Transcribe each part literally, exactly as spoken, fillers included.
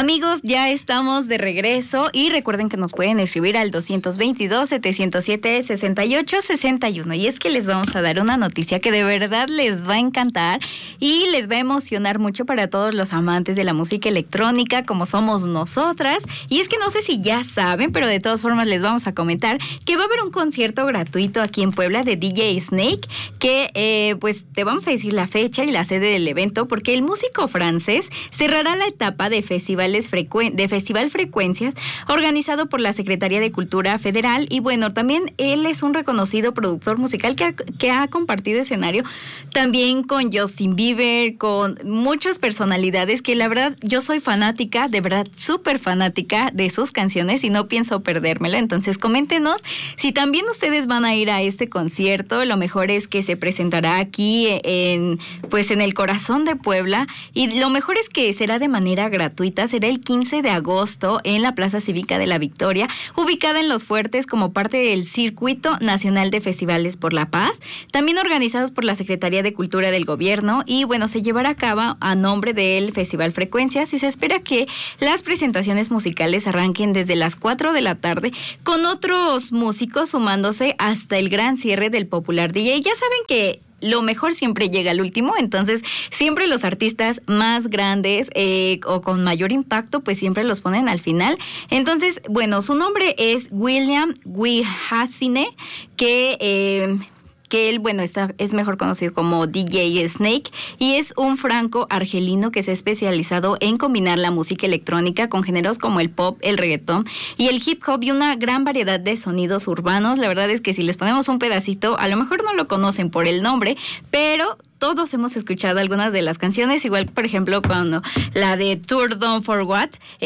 Amigos, ya estamos de regreso y recuerden que nos pueden escribir al dos dos dos, siete cero siete, seis ocho seis uno. Y es que les vamos a dar una noticia que de verdad les va a encantar y les va a emocionar mucho para todos los amantes de la música electrónica como somos nosotras. Y es que no sé si ya saben, pero de todas formas les vamos a comentar que va a haber un concierto gratuito aquí en Puebla de D J Snake, que eh, pues te vamos a decir la fecha y la sede del evento, porque el músico francés cerrará la etapa de festival Frecuen- de Festival Frecuencias, organizado por la Secretaría de Cultura Federal. Y bueno, también él es un reconocido productor musical que ha, que ha compartido escenario también con Justin Bieber, con muchas personalidades que la verdad yo soy fanática, de verdad súper fanática de sus canciones y no pienso perdérmelo. Entonces coméntenos si también ustedes van a ir a este concierto. Lo mejor es que se presentará aquí en, pues en el corazón de Puebla, y lo mejor es que será de manera gratuita. Será el quince de agosto en la Plaza Cívica de la Victoria, ubicada en Los Fuertes como parte del Circuito Nacional de Festivales por la Paz, también organizados por la Secretaría de Cultura del Gobierno. Y bueno, se llevará a cabo a nombre del Festival Frecuencias y se espera que las presentaciones musicales arranquen desde las cuatro de la tarde con otros músicos sumándose hasta el gran cierre del popular D J. Ya saben que lo mejor siempre llega al último, entonces siempre los artistas más grandes eh, o con mayor impacto, pues siempre los ponen al final. Entonces, bueno, su nombre es William Wihasine, que... Eh, que él, bueno, está, es mejor conocido como D J Snake, y es un franco-argelino que se ha especializado en combinar la música electrónica con géneros como el pop, el reggaetón y el hip hop y una gran variedad de sonidos urbanos. La verdad es que si les ponemos un pedacito, a lo mejor no lo conocen por el nombre, pero todos hemos escuchado algunas de las canciones, igual por ejemplo cuando la de Tour Down for What,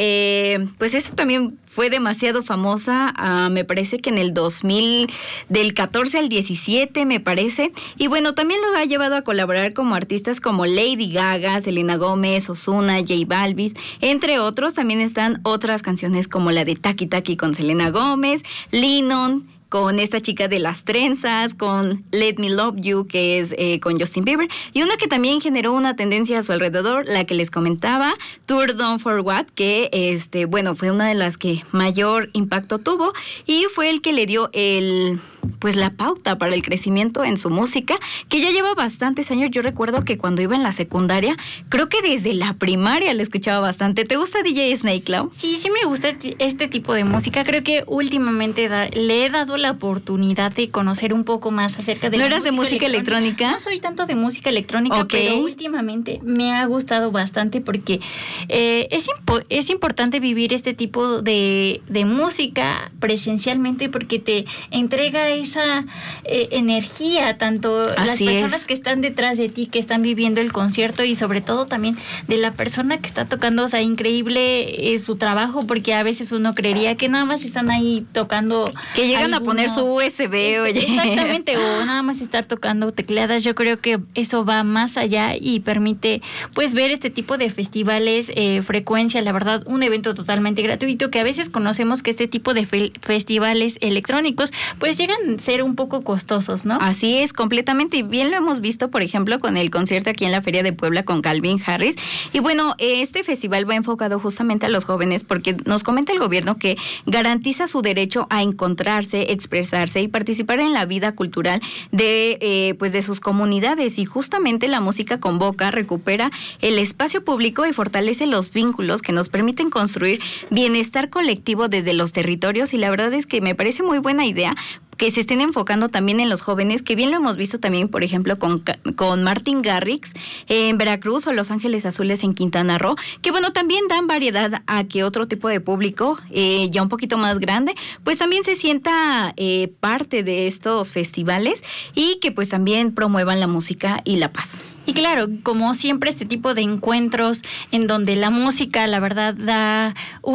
eh, pues esa también fue demasiado famosa, uh, me parece que en el dos mil, del catorce al diecisiete me parece, y bueno, también lo ha llevado a colaborar como artistas como Lady Gaga, Selena Gómez, Ozuna, J Balvin, entre otros. También están otras canciones como la de Taki Taki con Selena Gómez, Lennon, con esta chica de las trenzas, con Let Me Love You, que es eh, con Justin Bieber, y una que también generó una tendencia a su alrededor, la que les comentaba, Tour Down for What, que este, bueno, fue una de las que mayor impacto tuvo y fue el que le dio el... pues la pauta para el crecimiento en su música, que ya lleva bastantes años. Yo recuerdo que cuando iba en la secundaria, creo que desde la primaria la escuchaba bastante. ¿Te gusta D J Snake, Clau? Sí, sí me gusta este tipo de música. Creo que últimamente da, le he dado la oportunidad de conocer un poco más acerca de ¿No la eras música de música electrónica? electrónica? No soy tanto de música electrónica, okay, pero últimamente me ha gustado bastante porque eh, es, impo- es importante vivir este tipo de, de música presencialmente porque te entrega esa eh, energía, tanto Así las personas es. que están detrás de ti, que están viviendo el concierto, y sobre todo también de la persona que está tocando. O sea, increíble eh, su trabajo, porque a veces uno creería que nada más están ahí tocando, que llegan algunos, a poner su U S B, oye. Exactamente, o nada más estar tocando tecladas. Yo creo que eso va más allá y permite pues ver este tipo de festivales, eh, frecuencia, la verdad, un evento totalmente gratuito, que a veces conocemos que este tipo de fe- festivales electrónicos pues llegan a ser un poco costosos, ¿no? Así es, completamente, y bien lo hemos visto, por ejemplo, con el concierto aquí en la Feria de Puebla con Calvin Harris. Y bueno, este festival va enfocado justamente a los jóvenes, porque nos comenta el gobierno que garantiza su derecho a encontrarse, expresarse y participar en la vida cultural de eh, pues de sus comunidades. Y justamente la música convoca, recupera el espacio público y fortalece los vínculos que nos permiten construir bienestar colectivo desde los territorios. Y la verdad es que me parece muy buena idea que se estén enfocando también en los jóvenes, que bien lo hemos visto también, por ejemplo, con, con Martin Garrix en Veracruz o Los Ángeles Azules en Quintana Roo, que bueno, también dan variedad a que otro tipo de público, eh, ya un poquito más grande, pues también se sienta eh, parte de estos festivales y que pues también promuevan la música y la paz. Y claro, como siempre, este tipo de encuentros en donde la música, la verdad, da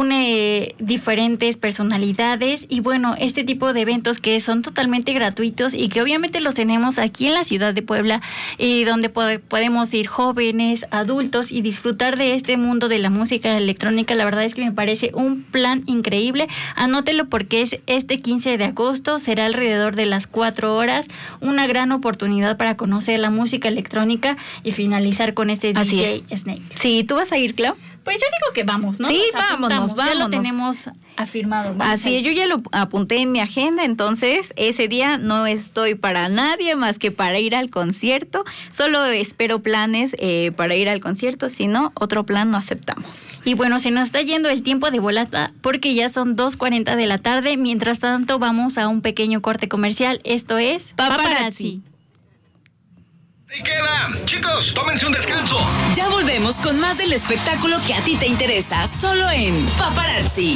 une diferentes personalidades, y bueno, este tipo de eventos que son totalmente gratuitos y que obviamente los tenemos aquí en la ciudad de Puebla, y donde pod- podemos ir jóvenes, adultos, y disfrutar de este mundo de la música electrónica. La verdad es que me parece un plan increíble. Anótelo porque es este quince de agosto, será alrededor de las cuatro horas, una gran oportunidad para conocer la música electrónica y finalizar con este Así D J es. Snake. Sí, ¿tú vas a ir, Clau? Pues yo digo que vamos, ¿no? Sí, Nos vámonos, vámonos. Ya lo tenemos afirmado. Vamos Así es, yo ya lo apunté en mi agenda, entonces ese día no estoy para nadie más que para ir al concierto. Solo espero planes eh, para ir al concierto, si no, otro plan no aceptamos. Y bueno, se nos está yendo el tiempo de volada porque ya son dos cuarenta de la tarde. Mientras tanto, vamos a un pequeño corte comercial. Esto es Paparazzi. Paparazzi. Ahí queda. Chicos, tómense un descanso. Ya volvemos con más del espectáculo que a ti te interesa, solo en Paparazzi.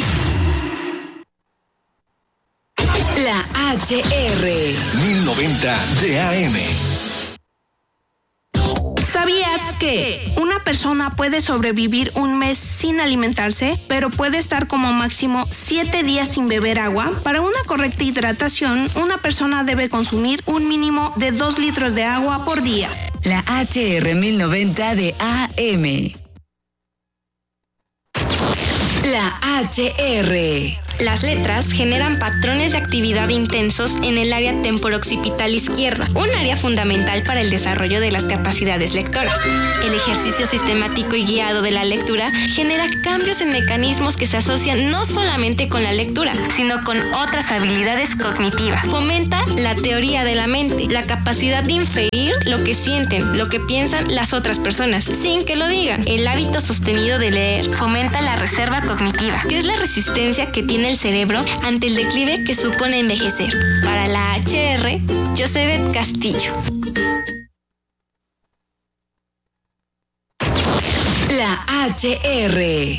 La H R mil noventa de A M. ¿Sabías que una persona puede sobrevivir un mes sin alimentarse, pero puede estar como máximo siete días sin beber agua? Para una correcta hidratación, una persona debe consumir un mínimo de dos litros de agua por día. La H R mil noventa de A M. La H R. Las letras generan patrones de actividad intensos en el área temporooccipital izquierda, un área fundamental para el desarrollo de las capacidades lectoras. El ejercicio sistemático y guiado de la lectura genera cambios en mecanismos que se asocian no solamente con la lectura, sino con otras habilidades cognitivas. Fomenta la teoría de la mente, la capacidad de inferir lo que sienten, lo que piensan las otras personas, sin que lo digan. El hábito sostenido de leer fomenta la reserva cognitiva, que es la resistencia que tiene el cerebro ante el declive que supone envejecer. Para la H R, Josebet Castillo. La H R.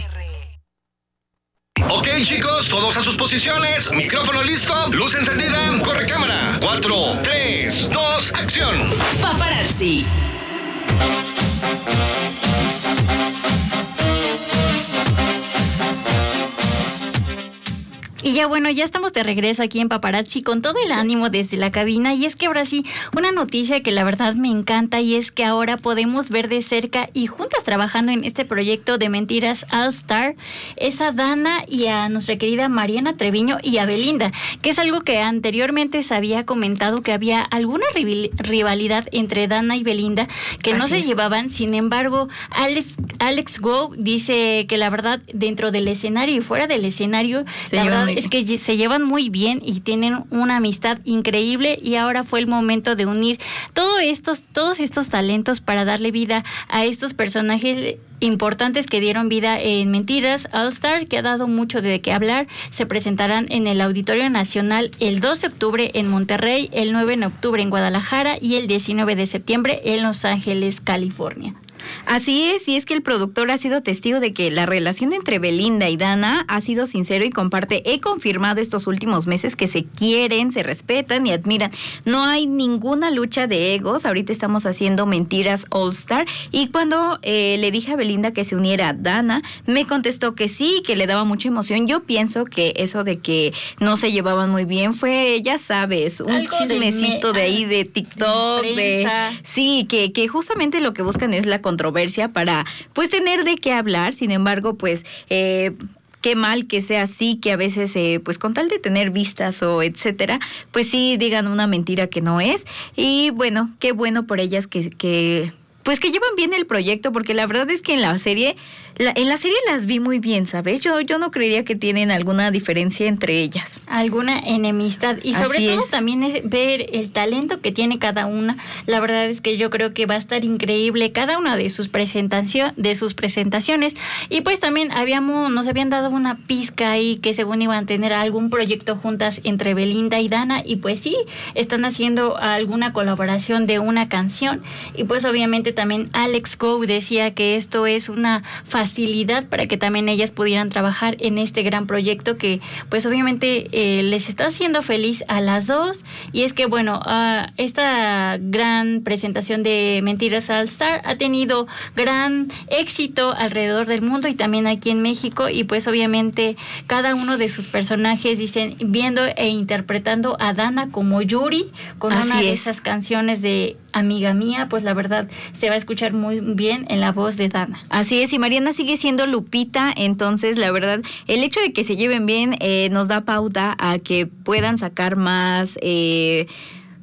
Ok, chicos, todos a sus posiciones. Micrófono listo, luz encendida, corre cámara. Cuatro, tres, dos, acción. Paparazzi. Y ya bueno, ya estamos de regreso aquí en Paparazzi con todo el ánimo desde la cabina. Y es que ahora sí, una noticia que la verdad me encanta y es que ahora podemos ver de cerca y juntas trabajando en este proyecto de Mentiras All Star es a Dana y a nuestra querida Mariana Treviño y a Belinda, que es algo que anteriormente se había comentado que había alguna rivalidad entre Dana y Belinda que Así no se es. llevaban. Sin embargo, Alex, Alex Go dice que la verdad dentro del escenario y fuera del escenario, se la verdad es que se llevan muy bien y tienen una amistad increíble y ahora fue el momento de unir todos estos, todos estos talentos para darle vida a estos personajes importantes que dieron vida en Mentiras All Star, que ha dado mucho de qué hablar. Se presentarán en el Auditorio Nacional el doce de octubre en Monterrey, el nueve de octubre en Guadalajara y el diecinueve de septiembre en Los Ángeles, California. Así es, y es que el productor ha sido testigo de que la relación entre Belinda y Dana ha sido sincero y comparte. He confirmado estos últimos meses que se quieren, se respetan y admiran. No hay ninguna lucha de egos. Ahorita estamos haciendo Mentiras All Star y cuando eh, le dije a Belinda que se uniera a Dana, me contestó que sí, que le daba mucha emoción. Yo pienso que eso de que no se llevaban muy bien fue, ya sabes, un Algo chismecito de, me, de ahí de TikTok, de, de sí, que, que justamente lo que buscan es la controversia para pues tener de qué hablar. Sin embargo, pues eh, qué mal que sea así, que a veces eh, pues con tal de tener vistas o etcétera, pues sí digan una mentira que no es. Y bueno, qué bueno por ellas que, que pues que llevan bien el proyecto, porque la verdad es que en la serie La, en la serie las vi muy bien, ¿sabes? Yo, yo no creería que tienen alguna diferencia entre ellas. Alguna enemistad. Y sobre Así todo es. también es ver el talento que tiene cada una. La verdad es que yo creo que va a estar increíble cada una de sus presentación, de sus presentaciones. Y pues también habíamos, nos habían dado una pizca ahí que según iban a tener algún proyecto juntas entre Belinda y Dana. Y pues sí, están haciendo alguna colaboración de una canción. Y pues obviamente también Alex Go decía que esto es una facilidad facilidad para que también ellas pudieran trabajar en este gran proyecto que pues obviamente eh, les está haciendo feliz a las dos. Y es que bueno, uh, esta gran presentación de Mentiras All Star ha tenido gran éxito alrededor del mundo y también aquí en México, y pues obviamente cada uno de sus personajes dicen, viendo e interpretando a Dana como Yuri con Así una de es. esas canciones de Amiga Mía, pues la verdad se va a escuchar muy bien en la voz de Dana. Así es, y Mariana sigue siendo Lupita, entonces la verdad, el hecho de que se lleven bien eh, nos da pauta a que puedan sacar más... Eh,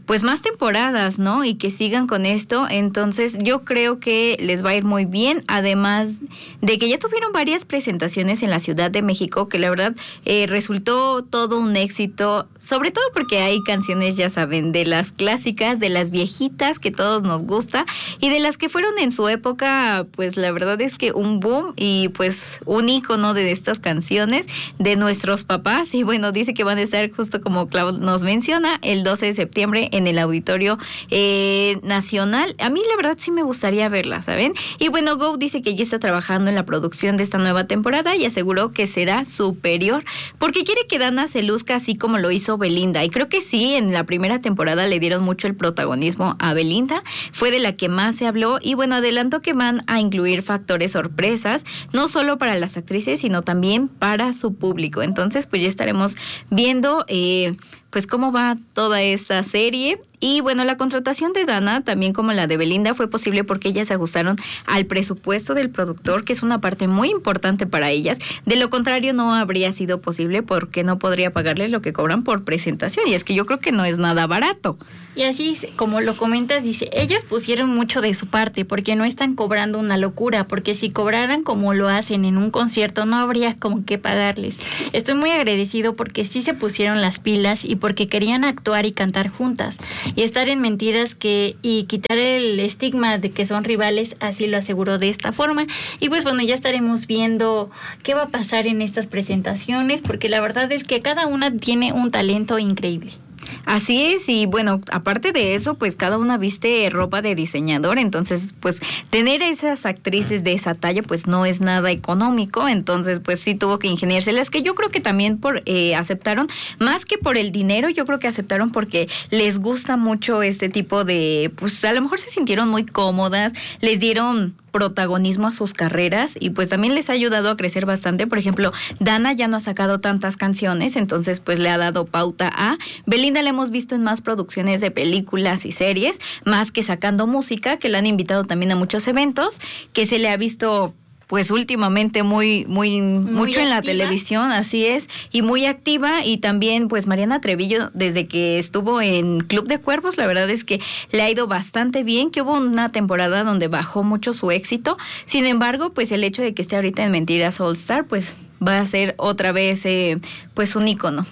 pues más temporadas, ¿no? Y que sigan con esto. Entonces yo creo que les va a ir muy bien, además de que ya tuvieron varias presentaciones en la Ciudad de México, que la verdad eh, resultó todo un éxito, sobre todo porque hay canciones, ya saben, de las clásicas, de las viejitas que todos nos gusta y de las que fueron en su época, pues la verdad es que un boom y pues un ícono de estas canciones de nuestros papás. Y bueno, dice que van a estar justo como Clau nos menciona, el doce de septiembre en el Auditorio eh, Nacional. A mí la verdad sí me gustaría verla, ¿saben? Y bueno, Go dice que ya está trabajando en la producción de esta nueva temporada y aseguró que será superior porque quiere que Dana se luzca así como lo hizo Belinda. Y creo que sí, en la primera temporada le dieron mucho el protagonismo a Belinda, fue de la que más se habló y bueno, adelantó que van a incluir factores sorpresas, no solo para las actrices, sino también para su público. Entonces, pues ya estaremos viendo eh, pues cómo va toda esta serie. Y bueno, la contratación de Dana, también como la de Belinda, fue posible porque ellas se ajustaron al presupuesto del productor, que es una parte muy importante para ellas. De lo contrario, no habría sido posible porque no podría pagarles lo que cobran por presentación. Y es que yo creo que no es nada barato. Y así, como lo comentas, dice, ellas pusieron mucho de su parte porque no están cobrando una locura, porque si cobraran como lo hacen en un concierto, no habría como que pagarles. Estoy muy agradecido porque sí se pusieron las pilas y porque querían actuar y cantar juntas. Y estar en mentiras que y quitar el estigma de que son rivales, así lo aseguró de esta forma. Y pues bueno, ya estaremos viendo qué va a pasar en estas presentaciones, porque la verdad es que cada una tiene un talento increíble. Así es, y bueno, aparte de eso, pues cada una viste ropa de diseñador, entonces pues tener esas actrices de esa talla pues no es nada económico, entonces pues sí tuvo que ingeniárselas, que yo creo que también por eh, aceptaron, más que por el dinero, yo creo que aceptaron porque les gusta mucho este tipo de, pues a lo mejor se sintieron muy cómodas, les dieron protagonismo a sus carreras y pues también les ha ayudado a crecer bastante. Por ejemplo, Dana ya no ha sacado tantas canciones, entonces pues le ha dado pauta a Belinda. La hemos visto en más producciones de películas y series, más que sacando música, que la han invitado también a muchos eventos, que se le ha visto pues últimamente muy, muy, muy mucho activa en la televisión, así es, y muy activa. Y también pues Mariana Treviño, desde que estuvo en Club de Cuervos, la verdad es que le ha ido bastante bien, que hubo una temporada donde bajó mucho su éxito. Sin embargo, pues el hecho de que esté ahorita en Mentiras All Star, pues va a ser otra vez eh, pues un ícono.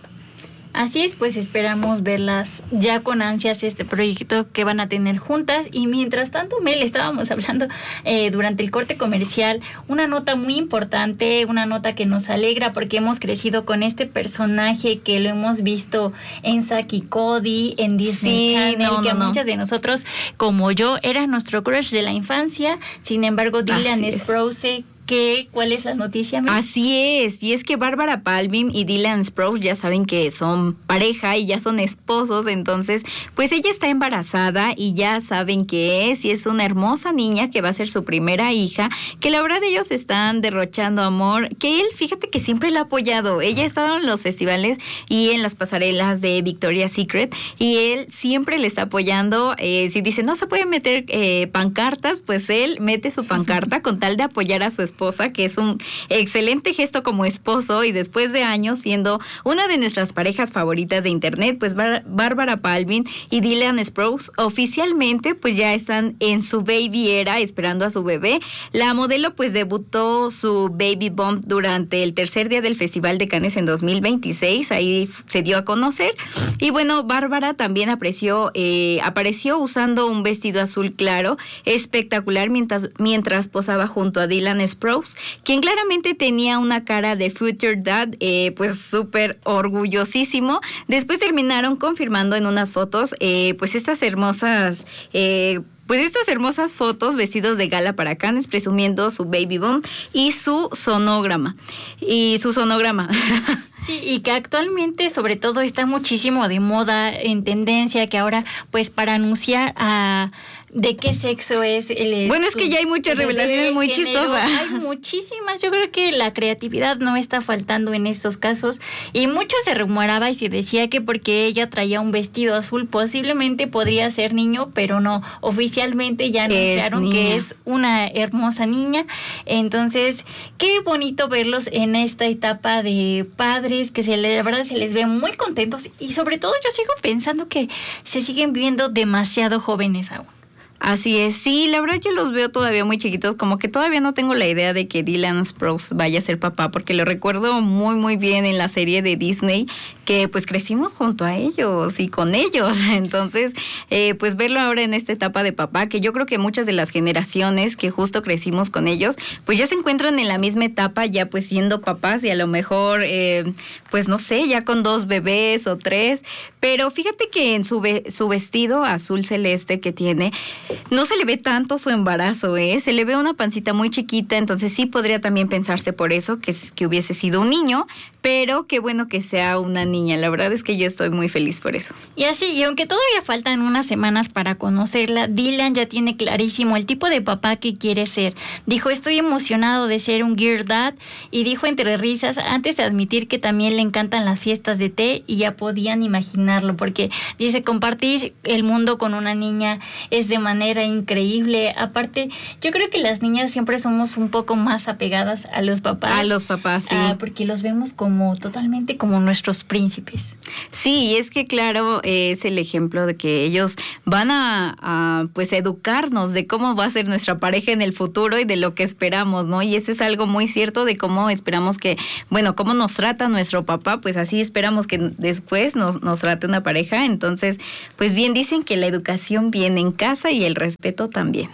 Así es, pues esperamos verlas ya con ansias este proyecto que van a tener juntas. Y mientras tanto, Mel, estábamos hablando eh, durante el corte comercial, una nota muy importante, una nota que nos alegra porque hemos crecido con este personaje que lo hemos visto en Zack y Cody, en Disney sí, Channel, no, que no, a no. muchas de nosotros, como yo, era nuestro crush de la infancia. Sin embargo, Dylan Sprouse, ¿Qué? ¿Cuál es la noticia, Mel? Así es, y es que Bárbara Palvin y Dylan Sprouse ya saben que son pareja y ya son esposos, entonces pues ella está embarazada y ya saben que es, y es una hermosa niña que va a ser su primera hija, que la verdad ellos están derrochando amor, que él, fíjate que siempre la ha apoyado. Ella ha estado en los festivales y en las pasarelas de Victoria's Secret y él siempre le está apoyando. Eh, si dice no se pueden meter eh, pancartas, pues él mete su pancarta con tal de apoyar a su esposa, que es un excelente gesto como esposo. Y después de años siendo una de nuestras parejas favoritas de internet, pues Bar- Bárbara Palvin y Dylan Sprouse oficialmente pues ya están en su baby era, esperando a su bebé. La modelo pues debutó su baby bump durante el tercer día del Festival de Cannes en dos mil veintiséis, ahí se dio a conocer. Y bueno, Bárbara también apreció, eh, apareció usando un vestido azul claro, espectacular, mientras, mientras posaba junto a Dylan Sprouse, quien claramente tenía una cara de future dad, eh, pues súper orgullosísimo. Después terminaron confirmando en unas fotos, eh, pues estas hermosas... Eh, Pues estas hermosas fotos vestidos de gala para Cannes, presumiendo su baby boom y su sonograma. Y su sonograma. Sí, y que actualmente sobre todo está muchísimo de moda, en tendencia, que ahora pues para anunciar a de qué sexo es el... Bueno, es que ya hay muchas revelaciones muy chistosas. Hay muchísimas. Yo creo que la creatividad no está faltando en estos casos. Y mucho se rumoraba y se decía que porque ella traía un vestido azul, posiblemente podría ser niño, pero no. Oficialmente ya anunciaron que es una hermosa niña. Entonces, qué bonito verlos en esta etapa de padres, que se les, la verdad se les ve muy contentos. Y sobre todo yo sigo pensando que se siguen viendo demasiado jóvenes aún. Así es, sí, la verdad yo los veo todavía muy chiquitos, como que todavía no tengo la idea de que Dylan Sprouse vaya a ser papá, porque lo recuerdo muy muy bien en la serie de Disney, que pues crecimos junto a ellos y con ellos, entonces eh, pues verlo ahora en esta etapa de papá, que yo creo que muchas de las generaciones que justo crecimos con ellos, pues ya se encuentran en la misma etapa, ya pues siendo papás y a lo mejor, eh, pues no sé, ya con dos bebés o tres, pero fíjate que en su, ve- su vestido azul celeste que tiene, no se le ve tanto su embarazo, ¿eh? Se le ve una pancita muy chiquita, entonces sí podría también pensarse por eso que, que hubiese sido un niño, pero qué bueno que sea una niña. La verdad es que yo estoy muy feliz por eso. Y así, y aunque todavía faltan unas semanas para conocerla, Dylan ya tiene clarísimo el tipo de papá que quiere ser. Dijo, estoy emocionado de ser un Gear Dad, y dijo entre risas, antes de admitir que también le encantan las fiestas de té, y ya podían imaginarlo, porque dice, compartir el mundo con una niña es de manera increíble. Aparte, yo creo que las niñas siempre somos un poco más apegadas a los papás. A los papás, sí. Ah, porque los vemos como totalmente como nuestros príncipes. Sí, es que claro, es el ejemplo de que ellos van a, a pues educarnos de cómo va a ser nuestra pareja en el futuro y de lo que esperamos, ¿no? Y eso es algo muy cierto de cómo esperamos que, bueno, cómo nos trata nuestro papá, pues así esperamos que después nos, nos trate una pareja. Entonces, pues bien dicen que la educación viene en casa y el respeto también.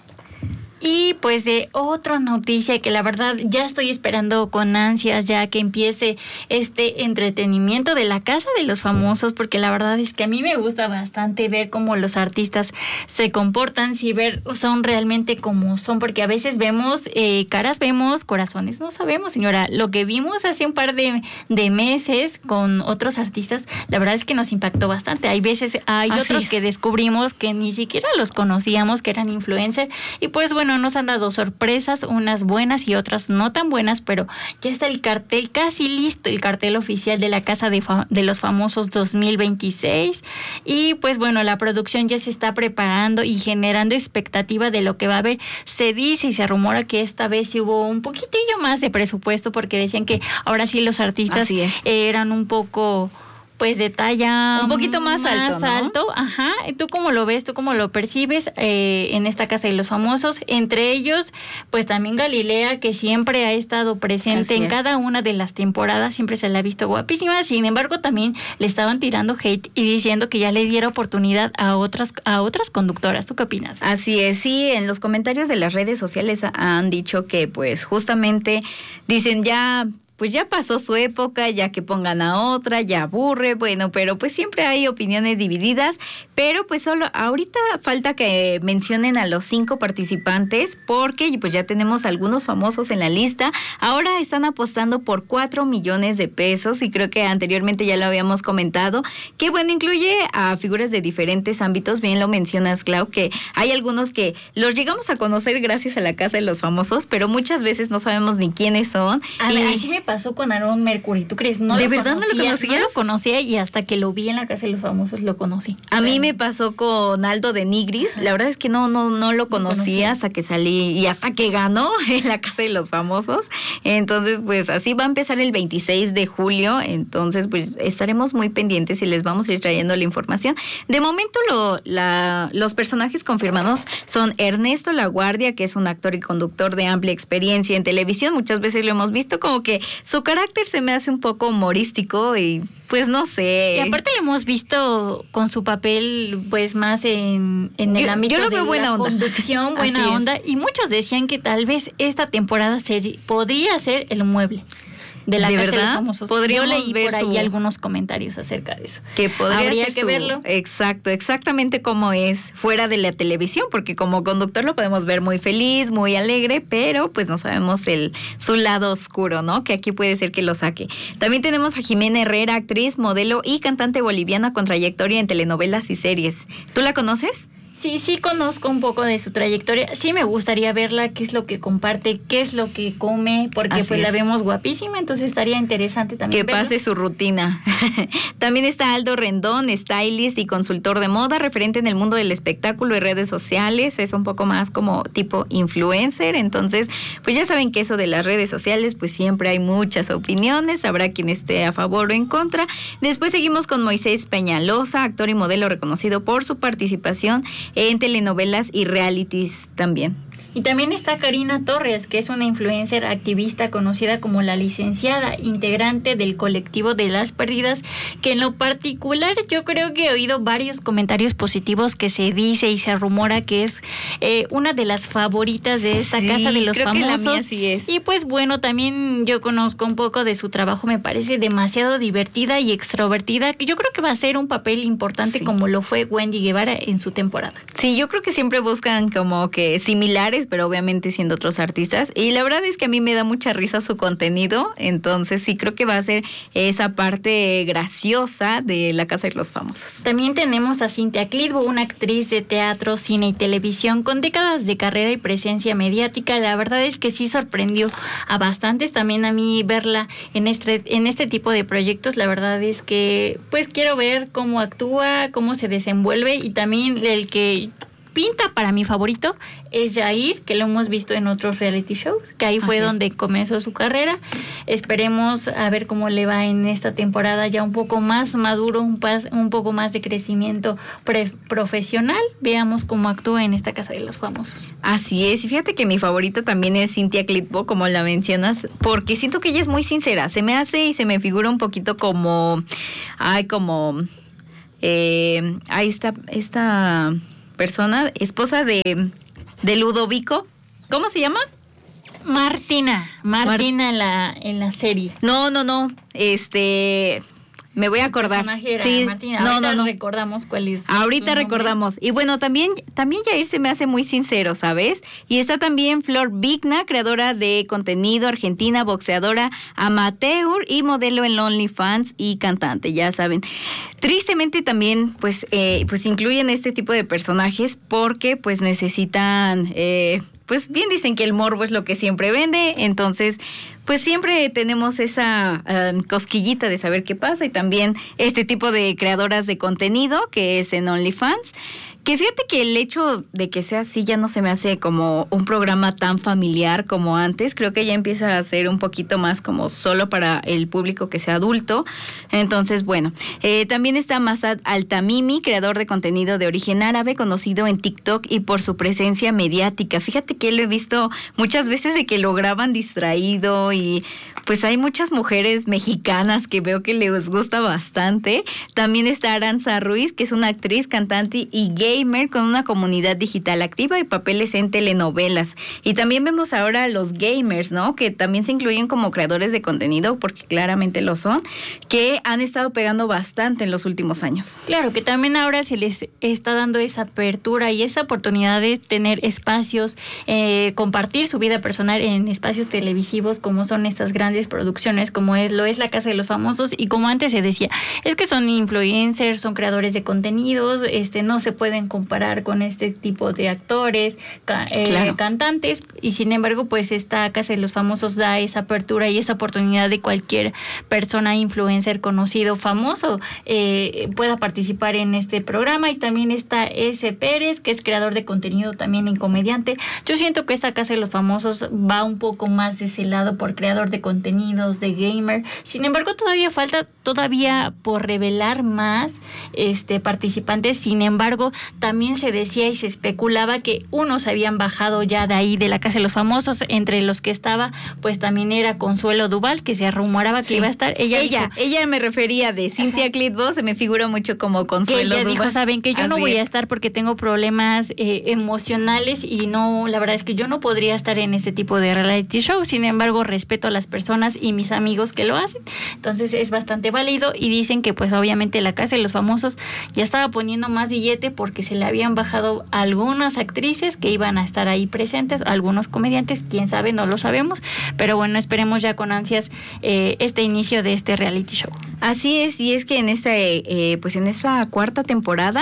Y pues de otra noticia que la verdad ya estoy esperando con ansias ya que empiece este entretenimiento de la Casa de los Famosos, porque la verdad es que a mí me gusta bastante ver cómo los artistas se comportan, si ver son realmente como son, porque a veces vemos eh, caras, vemos corazones, no sabemos, señora. Lo que vimos hace un par de, de meses con otros artistas, la verdad es que nos impactó bastante. Hay veces, hay Así otros es. que descubrimos que ni siquiera los conocíamos, que eran influencers, y pues bueno, nos han dado sorpresas, unas buenas y otras no tan buenas, pero ya está el cartel casi listo, el cartel oficial de la Casa de, fa- de los Famosos dos mil veintiséis, y pues bueno, la producción ya se está preparando y generando expectativa de lo que va a haber. Se dice y se rumora que esta vez sí hubo un poquitillo más de presupuesto, porque decían que ahora sí los artistas Así es. eran un poco... pues de talla un poquito más, más alto, ¿no? alto, ajá. ¿Tú cómo lo ves? ¿Tú cómo lo percibes eh, en esta Casa de los Famosos? Entre ellos, pues también Galilea, que siempre ha estado presente Así en es. cada una de las temporadas, siempre se la ha visto guapísima. Sin embargo, también le estaban tirando hate y diciendo que ya le diera oportunidad a otras a otras conductoras. ¿Tú qué opinas? Así es, sí, en los comentarios de las redes sociales han dicho que pues justamente dicen ya... pues ya pasó su época, ya que pongan a otra, ya aburre, bueno, pero pues siempre hay opiniones divididas, pero pues solo ahorita falta que mencionen a los cinco participantes, porque pues ya tenemos algunos famosos en la lista. Ahora están apostando por cuatro millones de pesos, y creo que anteriormente ya lo habíamos comentado, que bueno, incluye a figuras de diferentes ámbitos. Bien lo mencionas, Clau, que hay algunos que los llegamos a conocer gracias a la Casa de los Famosos, pero muchas veces no sabemos ni quiénes son. A y... ver, así me pasó con Aaron Mercury, ¿tú crees? No ¿De lo verdad no lo conocía, conocías? No lo conocía, y hasta que lo vi en la Casa de los Famosos lo conocí. A mí me pasó con Aldo de Nigris. La verdad es que no, no, no lo conocía conocía. hasta que salí y hasta que ganó en la Casa de los Famosos. Entonces, pues así va a empezar el veintiséis de julio. Entonces, pues estaremos muy pendientes y les vamos a ir trayendo la información. De momento, lo, la, los personajes confirmados son Ernesto Laguardia, que es un actor y conductor de amplia experiencia en televisión. Muchas veces lo hemos visto, como que su carácter se me hace un poco humorístico y pues no sé. Y aparte lo hemos visto con su papel pues más en, en el Yo- ámbito yo lo de veo buena la onda. conducción, buena Así es. onda, y muchos decían que tal vez esta temporada ser, podría ser el mueble de la ¿De Casa de los verdad? Famosos. Podríamos Yo leí ver por ahí su- algunos comentarios acerca de eso. Que podría Habría ser que su- verlo. Exacto, exactamente como es fuera de la televisión, porque como conductor lo podemos ver muy feliz, muy alegre, pero pues no sabemos el su lado oscuro, ¿no? Que aquí puede ser que lo saque. También tenemos a Jimena Herrera, actriz, modelo y cantante boliviana con trayectoria en telenovelas y series. ¿Tú la conoces? Sí, sí conozco un poco de su trayectoria. Sí me gustaría verla, qué es lo que comparte, qué es lo que come, porque Así pues es. la vemos guapísima, entonces estaría interesante también Que verla. pase su rutina. También está Aldo Rendón, stylist y consultor de moda, referente en el mundo del espectáculo y redes sociales. Es un poco más como tipo influencer. Entonces, pues ya saben que eso de las redes sociales, pues siempre hay muchas opiniones. Habrá quien esté a favor o en contra. Después seguimos con Moisés Peñalosa, actor y modelo reconocido por su participación en telenovelas y realities también. Y también está Karina Torres, que es una influencer activista conocida como La Licenciada, integrante del colectivo de Las Perdidas, que en lo particular yo creo que he oído varios comentarios positivos, que se dice y se rumora que es eh, una de las favoritas de esta Sí, casa de los creo que famosos. la mía sí es. Y pues bueno, también yo conozco un poco de su trabajo, me parece demasiado divertida y extrovertida, que yo creo que va a ser un papel importante Sí. como lo fue Wendy Guevara en su temporada. Sí, yo creo que siempre buscan como que similares, pero obviamente siendo otros artistas. Y la verdad es que a mí me da mucha risa su contenido. Entonces sí creo que va a ser esa parte graciosa de La Casa de los Famosos. También tenemos a Cintia Clitbo, una actriz de teatro, cine y televisión con décadas de carrera y presencia mediática. La verdad es que sí sorprendió a bastantes. También a mí verla en este, en este tipo de proyectos, la verdad es que pues quiero ver cómo actúa, cómo se desenvuelve, y también el que pinta para mi favorito es Jair, que lo hemos visto en otros reality shows, que ahí fue Así es. donde comenzó su carrera. Esperemos a ver cómo le va en esta temporada, ya un poco más maduro, un, pas, un poco más de crecimiento pre, profesional. Veamos cómo actúa en esta Casa de los Famosos. Así es, y fíjate que mi favorita también es Cintia Clitbo, como la mencionas, porque siento que ella es muy sincera. Se me hace y se me figura un poquito como, ay, como, eh, ahí está esta persona, esposa de, de Ludovico, ¿cómo se llama? Martina, Martina Mar- en la en la serie. No, no, no, este... Me voy a acordar. Era sí, Martina. no, Ahorita no, no. recordamos cuál es. Ahorita recordamos. Y bueno, también, también Jair se me hace muy sincero, ¿sabes? Y está también Flor Vigna, creadora de contenido argentina, boxeadora amateur y modelo en OnlyFans y cantante, ya saben. Tristemente también, pues, eh, pues incluyen este tipo de personajes porque, pues, necesitan, eh, pues, bien dicen que el morbo es lo que siempre vende, entonces, pues siempre tenemos esa um, cosquillita de saber qué pasa, y también este tipo de creadoras de contenido que es en OnlyFans, que fíjate que el hecho de que sea así ya no se me hace como un programa tan familiar como antes. Creo que ya empieza a ser un poquito más como solo para el público que sea adulto. Entonces, bueno, eh, también está Masad Altamimi, creador de contenido de origen árabe, conocido en TikTok y por su presencia mediática. Fíjate que lo he visto muchas veces de que lo graban distraído, y pues hay muchas mujeres mexicanas que veo que les gusta bastante. También está Aranza Ruiz, que es una actriz, cantante y gamer con una comunidad digital activa y papeles en telenovelas. Y también vemos ahora a los gamers, ¿no? Que también se incluyen como creadores de contenido, porque claramente lo son, que han estado pegando bastante en los últimos años. Claro, que también ahora se les está dando esa apertura y esa oportunidad de tener espacios, eh, compartir su vida personal en espacios televisivos, como son estas grandes producciones, como es lo es La Casa de los Famosos. Y como antes se decía, es que son influencers, son creadores de contenidos, este no se pueden comparar con este tipo de actores, ca- eh, Claro. cantantes, y sin embargo, pues esta Casa de los Famosos da esa apertura y esa oportunidad de cualquier persona, influencer, conocido, famoso, eh, pueda participar en este programa. Y también está S. Pérez, que es creador de contenido también y comediante. Yo siento que esta Casa de los Famosos va un poco más de ese lado, por creador de contenidos, de gamer. Sin embargo, todavía falta todavía por revelar más este participantes. Sin embargo, también se decía y se especulaba que unos habían bajado ya de ahí de La Casa de los Famosos. Entre los que estaba, pues también era Consuelo Duval, que se rumoraba que Sí. iba a estar. Ella Ella, dijo, ella me refería de Cintia Clitbo, se me figura mucho como Consuelo que ella Duval. dijo, saben que yo no Así voy es. a estar porque tengo problemas eh, emocionales, y no, la verdad es que yo no podría estar en este tipo de reality show. Sin embargo, respeto a las personas y mis amigos que lo hacen, entonces es bastante válido. Y dicen que pues obviamente La Casa de los Famosos ya estaba poniendo más billete porque se le habían bajado algunas actrices que iban a estar ahí presentes, algunos comediantes, quién sabe, no lo sabemos, pero bueno, esperemos ya con ansias eh, este inicio de este reality show. Así es, y es que en esta, eh, pues en esta cuarta temporada,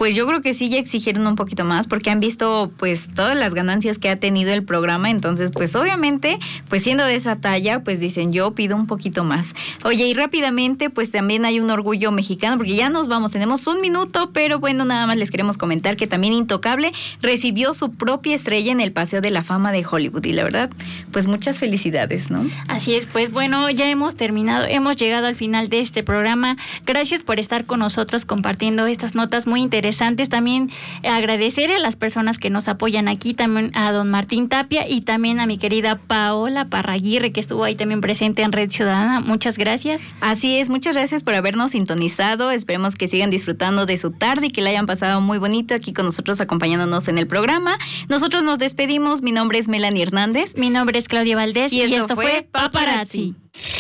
pues yo creo que sí ya exigieron un poquito más porque han visto pues todas las ganancias que ha tenido el programa, entonces pues obviamente pues siendo de esa talla pues dicen yo pido un poquito más. Oye, y rápidamente pues también hay un orgullo mexicano porque ya nos vamos, tenemos un minuto, pero bueno, nada más les queremos comentar que también Intocable recibió su propia estrella en el Paseo de la Fama de Hollywood y la verdad pues muchas felicidades, ¿no? Así es, pues bueno, ya hemos terminado, hemos llegado al final de este programa. Gracias por estar con nosotros compartiendo estas notas muy interesantes. También agradecer a las personas que nos apoyan aquí, también a don Martín Tapia y también a mi querida Paola Parraguirre, que estuvo ahí también presente en Red Ciudadana. Muchas gracias. Así es, muchas gracias por habernos sintonizado. Esperemos que sigan disfrutando de su tarde y que la hayan pasado muy bonito aquí con nosotros acompañándonos en el programa. Nosotros nos despedimos. Mi nombre es Melanie Hernández. Mi nombre es Claudia Valdés y, y esto, esto fue, fue Paparazzi.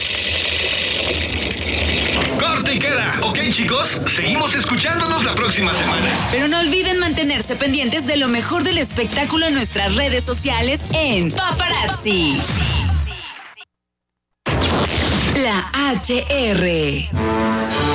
Corte y queda. Ok, chicos, seguimos escuchándonos la próxima semana. Pero no olviden mantenerse pendientes de lo mejor del espectáculo en nuestras redes sociales en Paparazzi. La H R